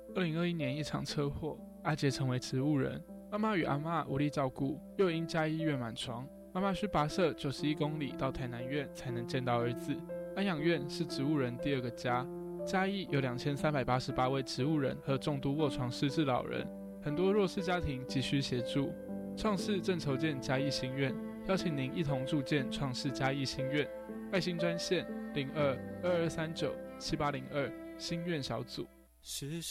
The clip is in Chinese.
2021年一场车祸，阿杰成为植物人，妈妈与阿嬷无力照顾，又因家医院满床，妈妈需跋涉91公里到台南院才能见到儿子。安养院是植物人第二个家，嘉义有2388位植物人和重度卧床失智老人，很多弱势家庭急需协助。创世正筹建嘉义新院，邀请您一同筑建创世嘉义新院。爱心专线02-2239-7802新院小组。